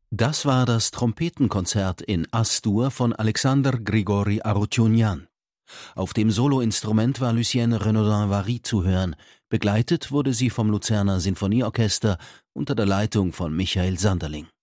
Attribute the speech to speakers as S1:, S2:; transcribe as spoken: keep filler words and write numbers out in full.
S1: Das war das Trompetenkonzert in As-Dur von Alexander Grigori Arutjunjan. Auf dem Soloinstrument war Lucienne Renaudin-Vary zu hören, begleitet wurde sie vom Luzerner Sinfonieorchester unter der Leitung von Michael Sanderling.